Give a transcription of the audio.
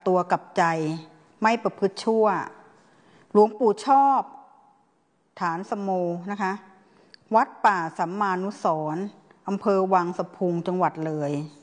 ตัวกับใจไม่ประพฤติชั่วหลวงปู่ชอบฐานสโมนะคะวัดป่าสัมมานุสรณ์อำเภอวังสะพุงจังหวัดเลย